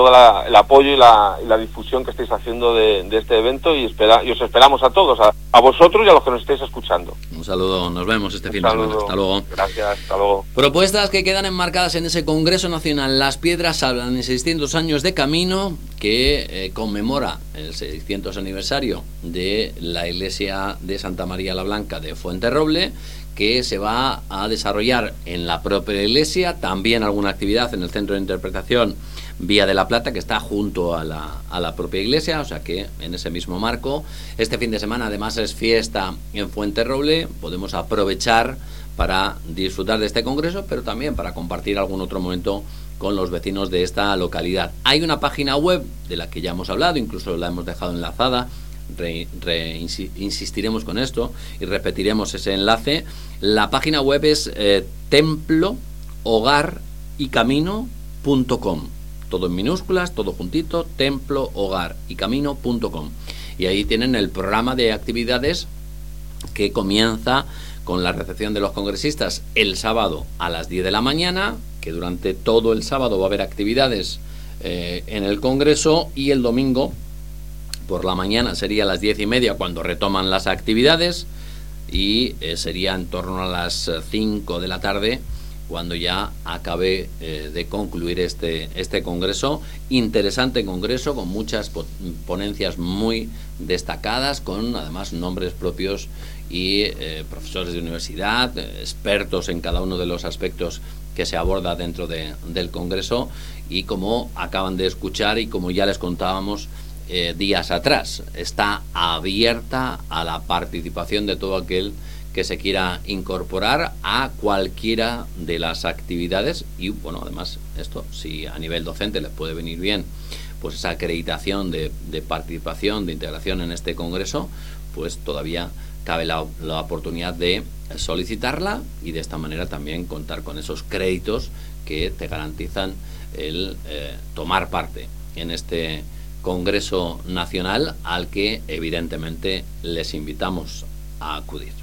todo el apoyo y la difusión que estáis haciendo de este evento y os esperamos a todos, a vosotros y a los que nos estáis escuchando. Un saludo, nos vemos este fin de semana. Hasta luego. Gracias, hasta luego. Propuestas que quedan enmarcadas en ese Congreso Nacional. Las Piedras hablan en 600 años de camino, que conmemora el 600 aniversario de la iglesia de Santa María la Blanca de Fuenterroble, que se va a desarrollar en la propia iglesia, también alguna actividad en el Centro de Interpretación Vía de la Plata, que está junto a la propia iglesia, o sea que en ese mismo marco. Este fin de semana además es fiesta en Fuenterroble, podemos aprovechar para disfrutar de este congreso, pero también para compartir algún otro momento con los vecinos de esta localidad. Hay una página web de la que ya hemos hablado, incluso la hemos dejado enlazada, insistiremos con esto y repetiremos ese enlace. La página web es templohogarycamino.com, todo en minúsculas, todo juntito, templohogarycamino.com, y ahí tienen el programa de actividades que comienza con la recepción de los congresistas el sábado a las 10 de la mañana, que durante todo el sábado va a haber actividades en el Congreso, y el domingo por la mañana sería a las 10:30 cuando retoman las actividades, y sería en torno a las 5 de la tarde cuando ya acabe de concluir este congreso. Interesante congreso, con muchas ponencias muy destacadas, con además nombres propios y profesores de universidad, expertos en cada uno de los aspectos que se aborda dentro del congreso, y como acaban de escuchar y como ya les contábamos días atrás, está abierta a la participación de todo aquel que se quiera incorporar a cualquiera de las actividades. Y bueno, además esto, si a nivel docente les puede venir bien pues esa acreditación de participación, de integración en este congreso, pues todavía cabe la oportunidad de solicitarla, y de esta manera también contar con esos créditos que te garantizan el tomar parte en este Congreso Nacional, al que evidentemente les invitamos a acudir.